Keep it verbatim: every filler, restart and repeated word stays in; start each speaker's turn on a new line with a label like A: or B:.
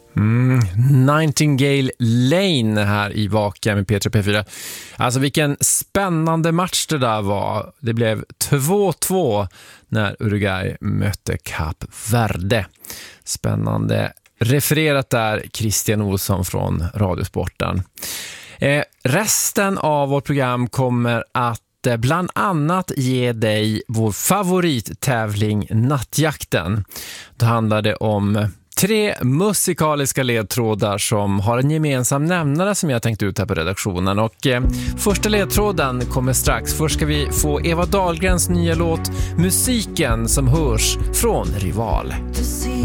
A: Mm, Nightingale Lane här i Vaka med P tre P fyra. Alltså vilken spännande match det där var. Det blev två två när Uruguay mötte Kap Verde. Spännande refererat där, Christian Olsson från Radiosporten. Eh, resten av vårt program kommer att bland annat ge dig vår favorittävling Nattjakten. Det handlade om tre musikaliska ledtrådar som har en gemensam nämnare som jag tänkt ut här på redaktionen. Och eh, första ledtråden kommer strax. Först ska vi få Eva Dahlgrens nya låt Musiken som hörs från Rival.